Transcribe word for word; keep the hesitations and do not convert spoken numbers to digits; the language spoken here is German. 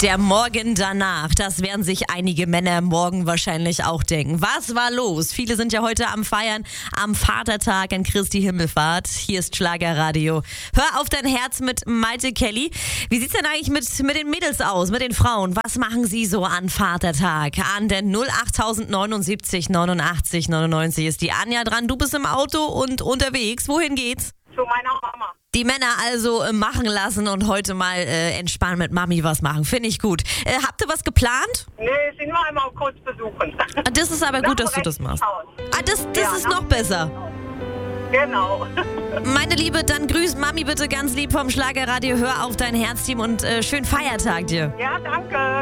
Der Morgen danach, das werden sich einige Männer morgen wahrscheinlich auch denken. Was war los? Viele sind ja heute am Feiern, am Vatertag, an Christi Himmelfahrt. Hier ist Schlagerradio. Hör auf dein Herz mit Maite Kelly. Wie sieht's denn eigentlich mit, mit den Mädels aus, mit den Frauen? Was machen sie so an Vatertag? An der null acht neunundsiebzig neunundachtzig neunundneunzig ist die Anja dran. Du bist im Auto und unterwegs. Wohin geht's? Zu meiner Mama. Die Männer also äh, machen lassen und heute mal äh, entspannen mit Mami was machen. Finde ich gut. Äh, habt ihr was geplant? Nee, sind wir einmal kurz besuchen. Ah, das ist aber gut, dass du das machst. Ah, das, das Ja, ist noch besser. Genau. Meine Liebe, dann grüß Mami bitte ganz lieb vom Schlagerradio. Hör auf dein Herzteam und äh, schönen Feiertag dir. Ja, danke.